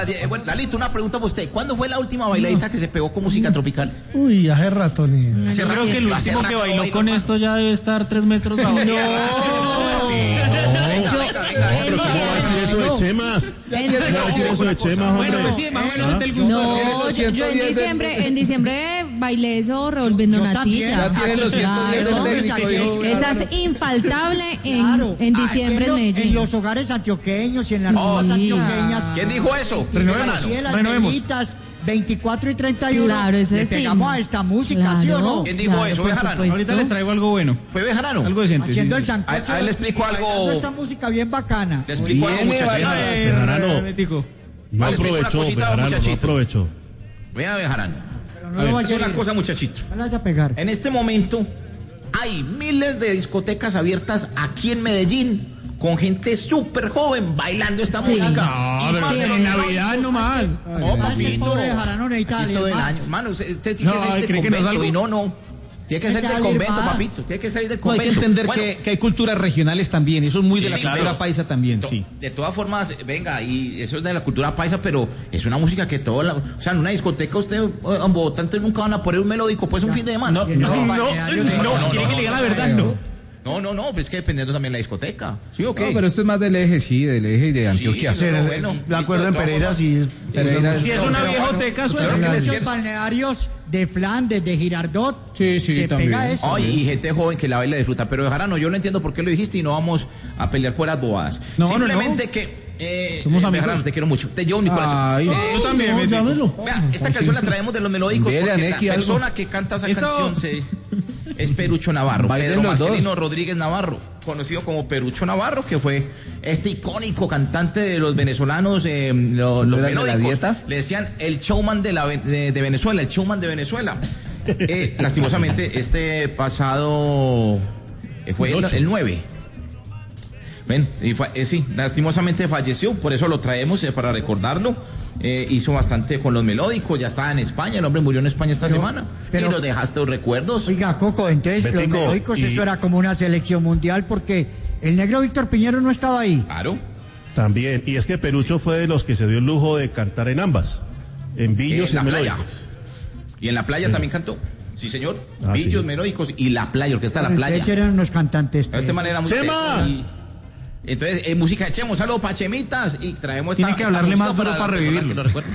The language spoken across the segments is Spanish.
Bueno, Lalito, una pregunta para usted. ¿Cuándo fue la última bailadita que se pegó con música tropical? Uy, hace ratones. Yo creo que el último que bailó con esto ya debe estar 3 metros bajo. Pero ¿cómo va a decir eso de Chemas? ¿Cómo va a decir eso de Chemas, hombre? Bueno, pues sí, más o menos del gusto. No, yo en diciembre bailé eso revolviendo natilla. Esa es infaltable en diciembre en Medellín. En los hogares antioqueños y en las rumbas antioqueñas. ¿Quién dijo eso? Las velitas 24 y 31. Claro, eso le es pegamos a esta música, ¿sí o no? ¿Quién dijo eso? Bejarano. Ahorita les traigo algo bueno. ¿Fue Bejarano? Algo decente. Haciendo sí, el sancocho. A él le explico algo. Esta música bien bacana. Le explico algo, muchachito. Bejarano. No aprovechó, Bejarano, no aprovechó. Vea, Bejarano. No lo vaya Es una cosa, muchachito. No la vaya a pegar. En este momento hay miles de discotecas abiertas aquí en Medellín con gente súper joven bailando esta música. No, pero en Navidad nomás. No, papito. Pobre Bejarano necesita Esto del más. año. Mano, usted tiene que salir ¿cree del que no convento salgo? y no. Tiene que salir del convento, papito. Tiene que salir del No, hay convento. que entender Bueno, que hay culturas regionales también. Eso es muy de la sí, cultura claro. paisa también, sí. De todas formas, venga, y eso es de la cultura paisa, pero es una música que o sea, en una discoteca usted, en Bogotá, entonces nunca van a poner un melódico, pues un fin de semana. No, quiere que le diga la verdad, no. No, pues es que dependiendo también de la discoteca. ¿Sí o qué? No, pero esto es más del eje, sí, del eje y de Antioquia. Sí, bueno, De acuerdo en Pereira, sí. Si es una viejoteca, suena. Los balnearios de Flandes, de Girardot. Sí, se también. pega eso. Ay, y gente joven que la baila y disfruta. Pero Bejarano, yo no entiendo por qué lo dijiste y no vamos a pelear por las bobadas. No, Simplemente que... Somos amigos. Bejarano, te quiero mucho. Te llevo en mi corazón. Ay, Yo también, me Llámelo. Vea, esta canción la traemos de los melódicos Dele a porque Neki la algo. persona que canta esa Eso. canción es Perucho Navarro, Bailen Pedro los Marcelino dos. Rodríguez Navarro, conocido como Perucho Navarro, que fue este icónico cantante de los venezolanos, los ¿Era el de la melódicos. dieta? Le decían el showman de Venezuela, el showman de Venezuela. Lastimosamente, este pasado fue el 9. Ven, sí, lastimosamente falleció, por eso lo traemos para recordarlo. Hizo bastante con los melódicos, ya estaba en España, el hombre murió en España esta semana. pero- y nos dejaste los recuerdos. Oiga, Coco, entonces Betico, los melódicos y- eso era como una selección mundial porque el negro Víctor Piñero no estaba ahí. Claro. También. Y es que Perucho fue de los que se dio el lujo de cantar en ambas. En Villos En y la en playa. melódicos. Y en la playa también cantó. Sí, señor. Ah, Villos, sí. melódicos y la playa, orquesta de la playa. Ustedes eran unos cantantes. De esta manera muy ¡Chemas! y- Entonces, música de Chemo, saludos para Chemitas y traemos Tiene que hablarle música más duro para las personas que revivirlo. lo recuerden.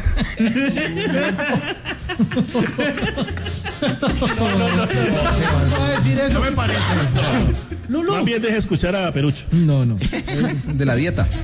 No me parece. Más bien deje escuchar a Perucho. No, de la dieta.